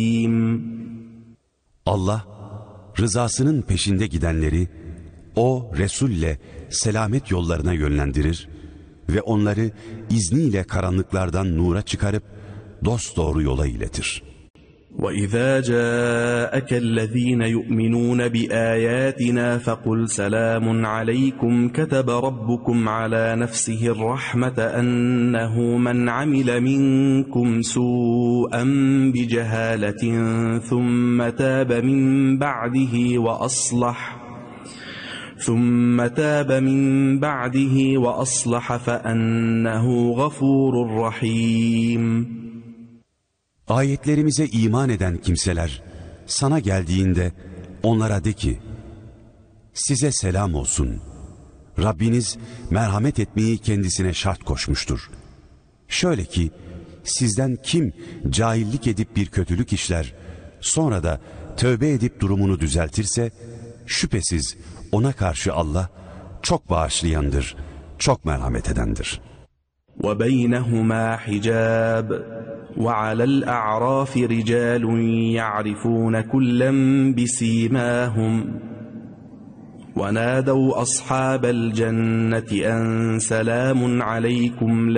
Allah, rızasının peşinde gidenleri, o Resul'le selamet yollarına yönlendirir ve onları izniyle karanlıklardan nura çıkarıp dosdoğru yola iletir. وَإِذَا جَاءَكَ الَّذ۪ينَ يُؤْمِنُونَ بِآيَاتِنَا فَقُلْ سَلَامٌ عَلَيْكُمْ كَتَبَ رَبُّكُمْ عَلَى نَفْسِهِ الرَّحْمَةَ أَنَّهُ مَنْ عَمِلَ مِنْكُمْ سُوءًا بِجَهَالَةٍ ثُمَّ تَابَ مِنْ بَعْدِهِ وَأَصْلَحَ فَأَنَّهُ غَفُورٌ رَحِيمٌ. Ayetlerimize iman eden kimseler sana geldiğinde onlara de ki, size selam olsun. Rabbiniz merhamet etmeyi kendisine şart koşmuştur. Şöyle ki, sizden kim cahillik edip bir kötülük işler, sonra da tövbe edip durumunu düzeltirse, şüphesiz ona karşı Allah çok bağışlayandır, çok merhamet edendir. وَبَيْنَهُمَا حِجَابٌ وَعَلَى الْأَعْرَافِ رِجَالٌ يَعْرِفُونَ كُلًّا بِسِيمَاهُمْ وَنَادَوْا أَصْحَابَ الْجَنَّةِ أَنْ سَلَامٌ عَلَيْكُمْ